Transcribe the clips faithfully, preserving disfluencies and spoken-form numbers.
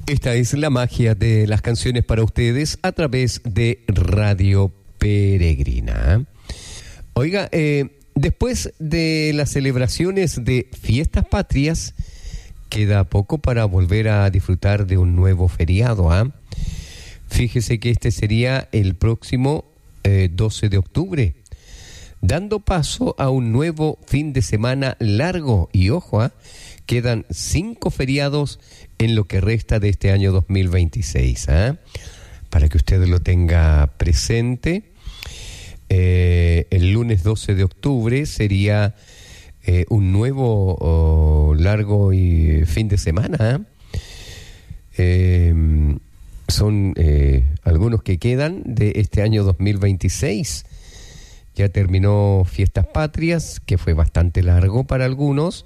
Esta es la magia de las canciones para ustedes a través de Radio Peregrina. Oiga, eh, después de las celebraciones de Fiestas Patrias, queda poco para volver a disfrutar de un nuevo feriado, ¿ah? ¿eh? Fíjese que este sería el próximo eh, doce de octubre, dando paso a un nuevo fin de semana largo. Y ojo, ¿eh? Quedan cinco feriados en lo que resta de este año dos mil veintiséis, ¿eh? Para que usted lo tenga presente. Eh, el lunes doce de octubre sería eh, un nuevo oh, largo y fin de semana. ¿eh? Eh, son eh, algunos que quedan de este año dos mil veintiséis. Ya terminó Fiestas Patrias, que fue bastante largo para algunos.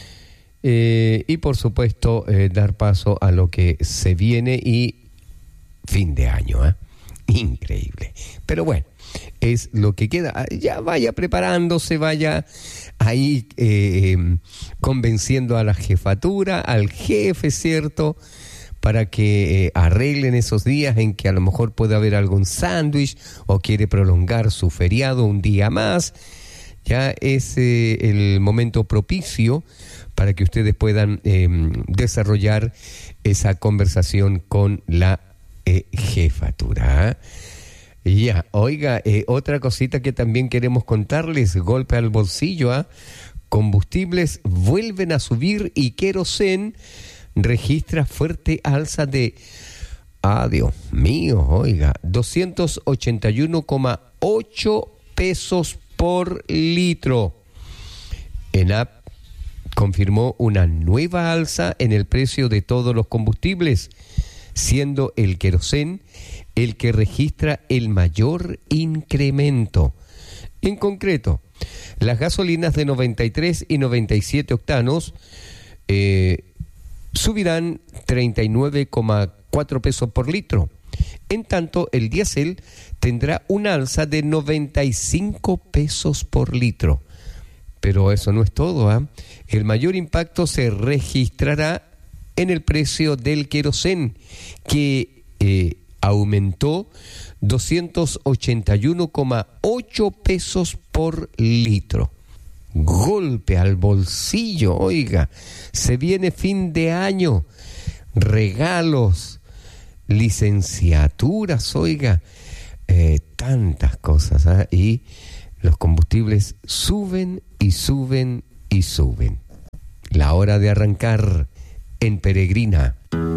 Eh, y por supuesto eh, dar paso a lo que se viene y fin de año, ¿eh? Increíble. Pero bueno, es lo que queda. Ya vaya preparándose, vaya ahí eh, convenciendo a la jefatura, al jefe, ¿cierto? Para que eh, arreglen esos días en que a lo mejor puede haber algún sándwich o quiere prolongar su feriado un día más. Ya es eh, el momento propicio para que ustedes puedan eh, desarrollar esa conversación con la eh, jefatura. Ya, oiga, eh, otra cosita que también queremos contarles, golpe al bolsillo, ¿eh? Combustibles vuelven a subir y Querosén registra fuerte alza de, ah, Dios mío, oiga, doscientos ochenta y uno coma ocho pesos por litro. ENAP confirmó una nueva alza en el precio de todos los combustibles, siendo el querosén el que registra el mayor incremento. En concreto, las gasolinas de noventa y tres y noventa y siete octanos eh, subirán treinta y nueve coma cuatro pesos por litro. En tanto, el diésel tendrá una alza de noventa y cinco pesos por litro. Pero eso no es todo, ¿eh? El mayor impacto se registrará en el precio del querosén, que eh, aumentó doscientos ochenta y uno coma ocho pesos por litro. Golpe al bolsillo, oiga, se viene fin de año, regalos, licenciaturas, oiga, eh, tantas cosas, ¿eh? Y los combustibles suben y suben y suben. La hora de arrancar en Peregrina.